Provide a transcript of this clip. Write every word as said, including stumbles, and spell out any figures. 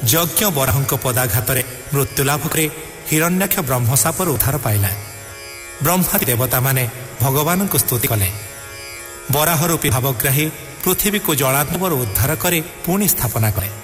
ଯଜ୍ଞ ବରାହଙ୍କ ପଦାଘାତରେ ମୃତ୍ୟୁଲାଭ କରି ହିରଣ୍ୟାକ୍ଷ ବ୍ରହ୍ମଶାପରୁ ଉଦ୍ଧାର ପାଇଲା। ବ୍ରହ୍ମାଦି ଦେବତାମାନେ ଭଗବାନଙ୍କୁ ସ୍ତୁତି କଲେ। ବରାହ ରୂପୀ ଭାବଗ୍ରାହୀ ପୃଥିବୀକୁ ଜଳାର୍ଣ୍ଣବରୁ ଉଦ୍ଧାର କରି ପୁଣି ସ୍ଥାପନା କଲେ।